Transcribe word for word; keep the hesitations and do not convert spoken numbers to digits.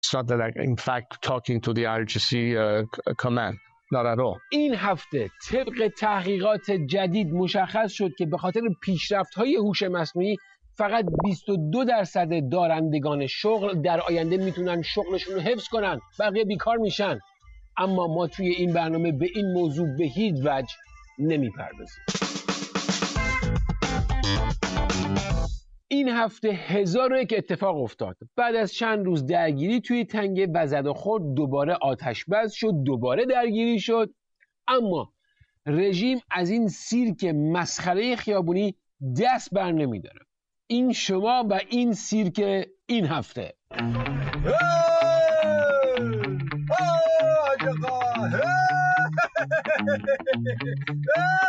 It's not that I, in fact, talking to the I R G C uh, command. Not at all. این هفته طبق تحقیقات جدید مشخص شد که به خاطر پیشرفت‌های هوش مصنوعی فقط بیست و دو درصد دارندگان شغل در آینده میتونن شغلشون رو حفظ کنن، بقیه بیکار میشن. اما ما توی این برنامه به این موضوع به هیچ وجه نمیپردازیم. این هفته هزار و یک اتفاق افتاد. بعد از چند روز درگیری توی تنگه و زد و خورد دوباره آتش بس شد، دوباره درگیری شد. اما رژیم از این سیرک مسخره خیابونی دست بر نمیداره. این شما و این سیرک این هفته.